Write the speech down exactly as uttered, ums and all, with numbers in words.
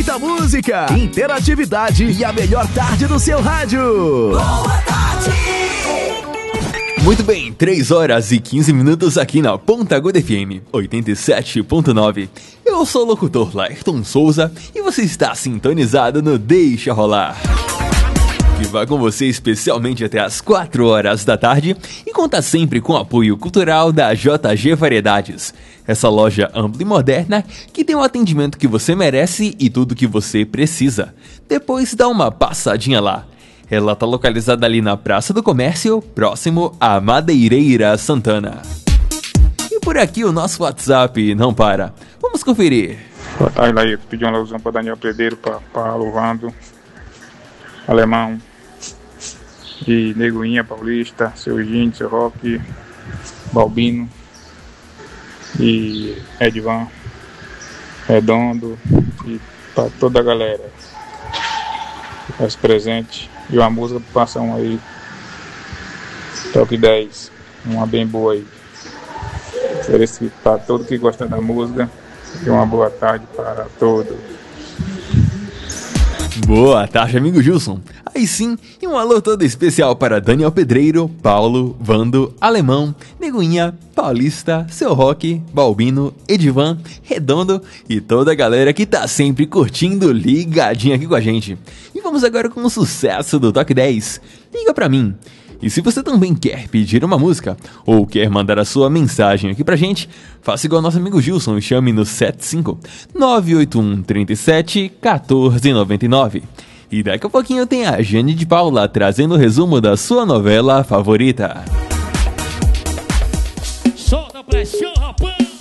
muita música, interatividade e a melhor tarde do seu rádio. Boa tarde! Muito bem, três horas e quinze minutos aqui na Ponta Aguda F M oitenta e sete ponto nove. Eu sou o locutor Laerton Souza e você está sintonizado no Deixa Rolar, que vai com você especialmente até as quatro horas da tarde e conta sempre com o apoio cultural da J G Variedades, essa loja ampla e moderna que tem o atendimento que você merece e tudo que você precisa. Depois dá uma passadinha lá. Ela está localizada ali na Praça do Comércio, próximo à Madeireira Santana. E por aqui o nosso WhatsApp não para. Vamos conferir. Boa tarde, Laí. Pedi uma alusão para Daniel Pedreiro, para Paulo Vando, Alemão e Neguinha Paulista, seu Gini, seu Roque, Balbino e Edvan, Redondo e para toda a galera que faz presente. E uma música para passar um aí, Toque dez, uma bem boa aí. Ofereço para todo que gosta da música e uma boa tarde para todos. Boa tarde, amigo Gilson. Aí sim, e um alô todo especial para Daniel Pedreiro, Paulo, Vando, Alemão, Neguinha, Paulista, Seu Roque, Balbino, Edivan, Redondo e toda a galera que tá sempre curtindo, ligadinha aqui com a gente. E vamos agora com o sucesso do Toque dez. Liga pra mim. E se você também quer pedir uma música ou quer mandar a sua mensagem aqui pra gente, faça igual nosso amigo Gilson e chame no sete cinco nove oito um três sete um quatro nove nove. E daqui a pouquinho tem a Jane de Paula trazendo o resumo da sua novela favorita. Solta a pressão, rapaz!